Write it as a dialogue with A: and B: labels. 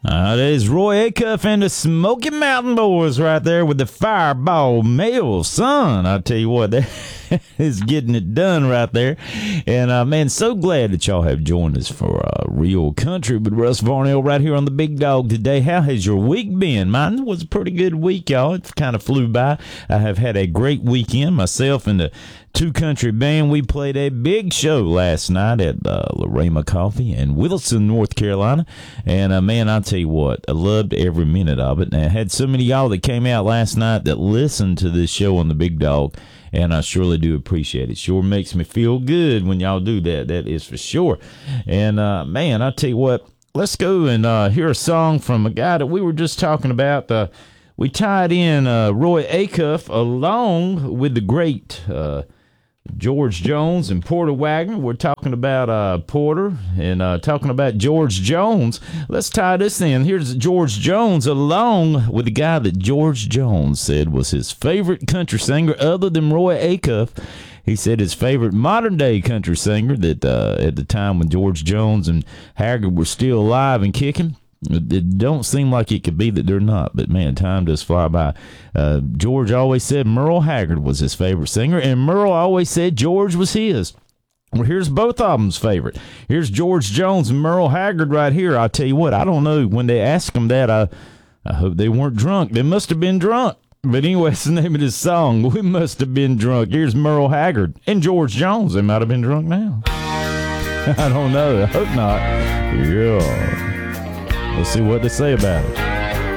A: There's Roy Acuff and the Smoky Mountain Boys right there with the Fireball Mail, son. I tell you what, that is getting it done right there. And, man, so glad that y'all have joined us for Real Country with Russ Varnell right here on the Big Dog today. How has your week been? Mine was a pretty good week, y'all. It kind of flew by. I have had a great weekend. Myself and the Two Country Band, we played a big show last night at Lorraine Coffee in Wilson, North Carolina. And, man, I'll tell you what, I loved every minute of it. And I had so many of y'all that came out last night that listened to this show on the Big Dog, and I surely do appreciate it. Sure makes me feel good when y'all do that. That is for sure. And, man, I'll tell you what, let's go and hear a song from a guy that we were just talking about. We tied in Roy Acuff along with the great George Jones and Porter Wagoner. We're talking about Porter and talking about George Jones. Let's tie this in. Here's George Jones along with the guy that George Jones said was his favorite country singer other than Roy Acuff. He said his favorite modern-day country singer that at the time when George Jones and Haggard were still alive and kicking. It don't seem like it could be that they're not, but man, time does fly by. George always said Merle Haggard was his favorite singer, and Merle always said George was his. Well, here's both of them's favorite. Here's George Jones and Merle Haggard right here. I'll tell you what, I don't know. When they asked him that, I hope they weren't drunk. They must have been drunk. But anyway, it's the name of this song. We must have been drunk. Here's Merle Haggard and George Jones. They might have been drunk now. I don't know. I hope not. Yeah. Let's see what they say about it.